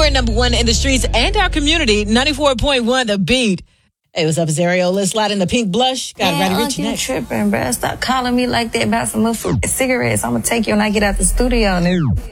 We're number one in the streets and our community. 94.1 The Beat. Hey, what's up, Zario? Let's slide in the pink blush. Got Roddy Ricch next. You tripping, bro. Stop calling me like that about some motherfucking cigarettes. I'm going to take you when I get out the studio.